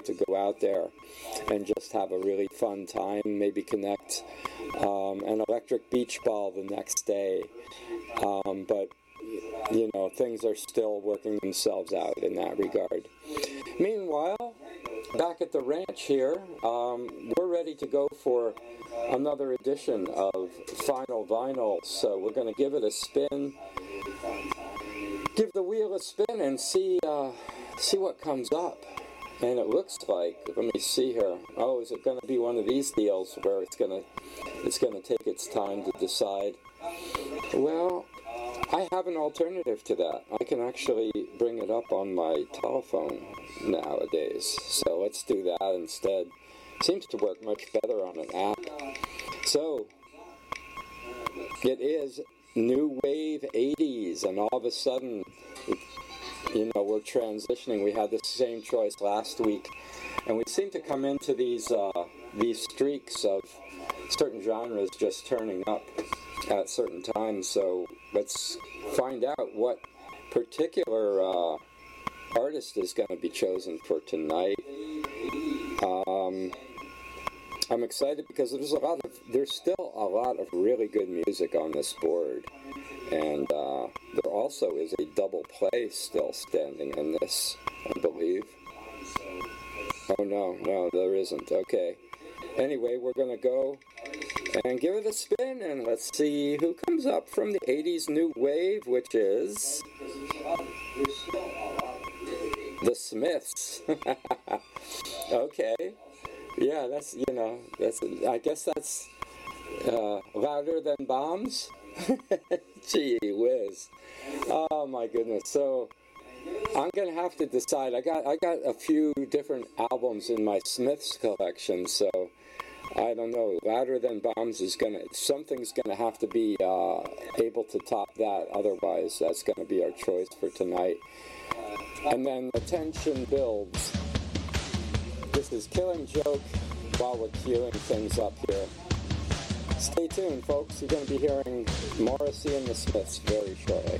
to go out there and just have a really fun time, maybe connect an electric beach ball the next day. But, you know, things are still working themselves out in that regard. Meanwhile, back at the ranch here, we're ready to go for another edition of Final Vinyl. So we're going to give it a spin, give the wheel a spin, and see what comes up. And it looks like, let me see here. Oh, is it going to be one of these deals where it's going to take its time to decide? Well, I have an alternative to that. I can actually bring it up on my telephone nowadays. So let's do that instead. Seems to work much better on an app. So, it is New Wave 80s, and all of a sudden, you know, we're transitioning. We had the same choice last week, and we seem to come into these streaks of certain genres just turning up at certain times. So let's find out what particular artist is going to be chosen for tonight. I'm excited because there's still a lot of really good music on this board, and there also is a double play still standing in this, I believe. Oh no, there isn't. Okay. Anyway, we're gonna go and give it a spin, and let's see who comes up from the 80s new wave, which is the Smiths. Okay. Yeah, I guess that's louder than bombs. Gee whiz. Oh my goodness. So I'm gonna have to decide. I got a few different albums in my Smiths collection, so I don't know. Louder Than Bombs something's gonna have to be able to top that. Otherwise, that's gonna be our choice for tonight. And then the tension builds. This is Killing Joke while we're queuing things up here. Stay tuned, folks. You're going to be hearing Morrissey and the Smiths very shortly.